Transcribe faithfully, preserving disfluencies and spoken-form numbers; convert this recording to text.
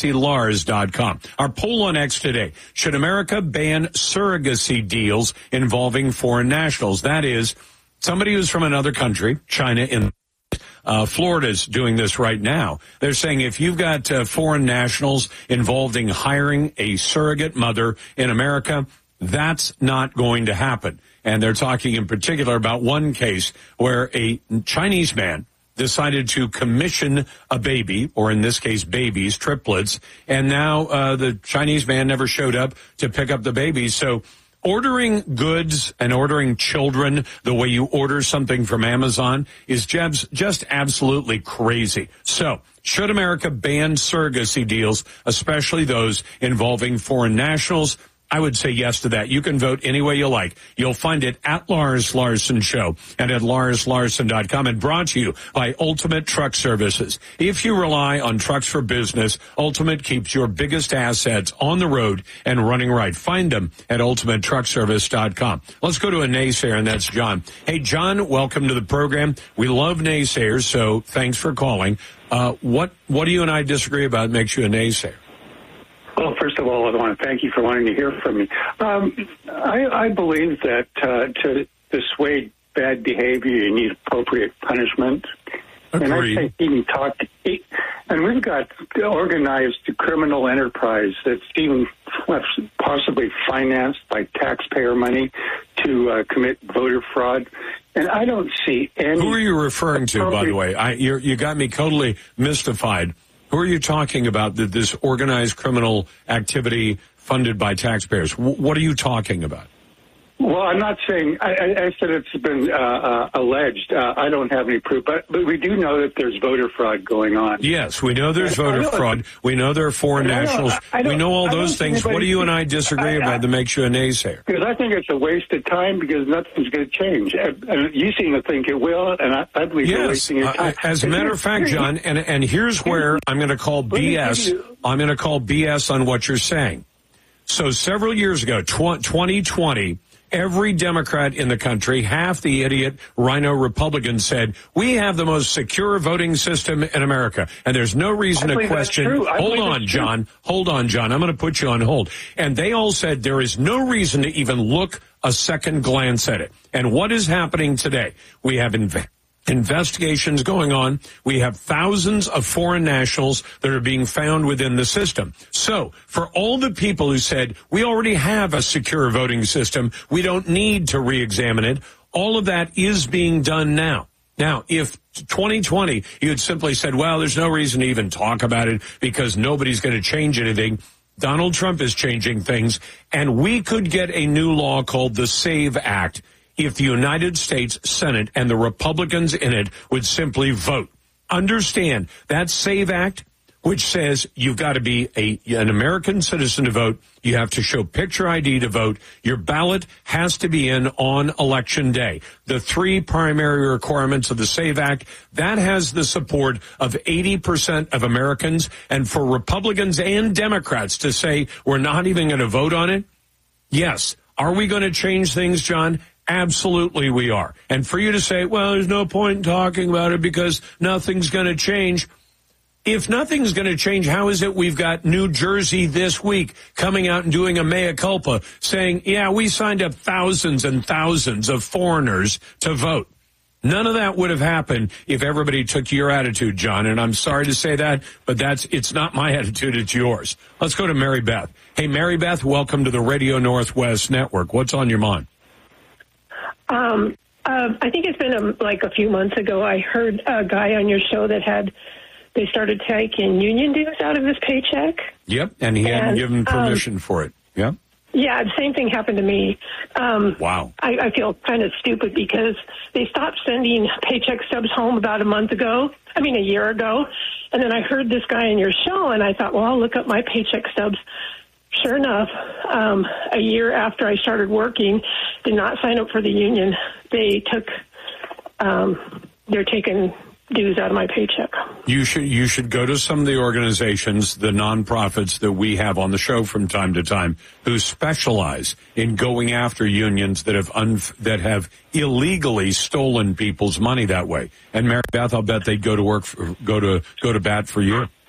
Tracy Lars dot com. Our poll on X today: should America ban surrogacy deals involving foreign nationals? That is, somebody who's from another country, China in Uh, Florida's doing this right now. They're saying if you've got uh, foreign nationals involved in hiring a surrogate mother in America, that's not going to happen. And they're talking in particular about one case where a Chinese man decided to commission a baby, or in this case babies, triplets, and now uh, the Chinese man never showed up to pick up the babies. So ordering goods and ordering children the way you order something from Amazon is just, just absolutely crazy. So, should America ban surrogacy deals, especially those involving foreign nationals? I would say yes to that. You can vote any way you like. You'll find it at Lars Larson Show and at Lars Larson dot com, and brought to you by Ultimate Truck Services. If you rely on trucks for business, Ultimate keeps your biggest assets on the road and running right. Find them at Ultimate Truck Service dot com. Let's go to a naysayer, and that's John. Hey, John, welcome to the program. We love naysayers, so thanks for calling. Uh, what, what do you and I disagree about that makes you a naysayer? Well, first of all, I want to thank you for wanting to hear from me. Um, I, I believe that uh, to dissuade bad behavior, you need appropriate punishment. Agreed. And I think even talk, and we've got organized criminal enterprise that's even possibly financed by taxpayer money to uh, commit voter fraud. And I don't see any. Who are you referring to, by the way? I, you're, you got me totally mystified. Who are you talking about, that this organized criminal activity funded by taxpayers? W- what are you talking about? Well, I'm not saying, I, I said it's been uh, uh, alleged. Uh, I don't have any proof, but, but we do know that there's voter fraud going on. Yes, we know there's voter fraud. We know there are foreign nationals. We know all those things. What do you and I disagree I, I, about that makes you a naysayer? Because I think it's a waste of time, because nothing's going to change. And, and you seem to think it will, and I, I believe yes. you're wasting your time. Uh, as a matter of fact, John, and, and here's where I'm going to call B S. I'm going to call B S on what you're saying. So several years ago, twenty twenty, every Democrat in the country, half the idiot rhino Republicans, said, we have the most secure voting system in America, and there's no reason to question. Hold on, John. Hold on, John. I'm going to put you on hold. And they all said there is no reason to even look a second glance at it. And what is happening today? We have inv- investigations going on. We have thousands of foreign nationals that are being found within the system. So for all the people who said, we already have a secure voting system, we don't need to re-examine it, all of that is being done now. Now, if twenty twenty, you had simply said, well, there's no reason to even talk about it because nobody's going to change anything, Donald Trump is changing things, and we could get a new law called the SAVE Act if the United States Senate and the Republicans in it would simply vote. Understand, that SAVE Act, which says you've got to be a, an American citizen to vote, you have to show picture I D to vote, your ballot has to be in on Election Day. The three primary requirements of the SAVE Act, that has the support of eighty percent of Americans, and for Republicans and Democrats to say we're not even going to vote on it, yes. Are we going to change things, John? Absolutely we are. And for you to say, well, there's no point in talking about it because nothing's going to change. If nothing's going to change, how is it we've got New Jersey this week coming out and doing a mea culpa saying, yeah, we signed up thousands and thousands of foreigners to vote. None of that would have happened if everybody took your attitude, John. And I'm sorry to say that, but that's it's not my attitude, it's yours. Let's go to Mary Beth. Hey, Mary Beth, welcome to the Radio Northwest Network. What's on your mind? Um, uh, I think it's been a, like a few months ago, I heard a guy on your show that had, they started taking union dues out of his paycheck. Yep, and he hadn't and, given permission um, for it. Yep. Yeah, the same thing happened to me. Um, wow. I, I feel kind of stupid because they stopped sending paycheck stubs home about a month ago. I mean, a year ago. And then I heard this guy in your show, and I thought, well, I'll look up my paycheck stubs. Sure enough, um, a year after I started working, did not sign up for the union. They took, um, they're taking dues out of my paycheck. You should you should go to some of the organizations, the nonprofits that we have on the show from time to time, who specialize in going after unions that have un, that have illegally stolen people's money that way. And Mary Beth, I'll bet they'd go to work for, go to go to bat for you.